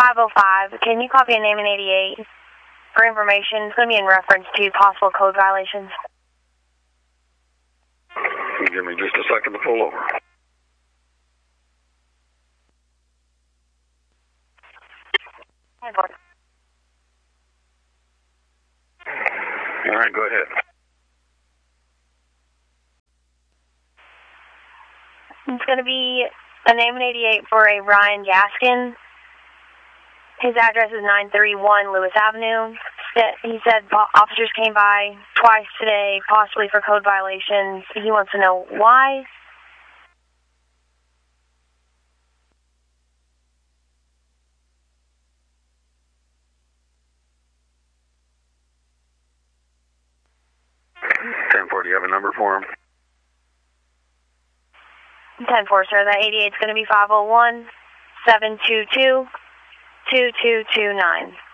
505. Can you copy a name in 88 for information? It's going to be in reference to possible code violations. Give me just a second to pull over. All right, go ahead. It's going to be a name in 88 for a Ryan Gaskin. His address is 931 Lewis Avenue. He said officers came by twice today, possibly for code violations. He wants to know why. Do you have a number for him? 10-4, sir. That 88 is going to be 501-722-2229.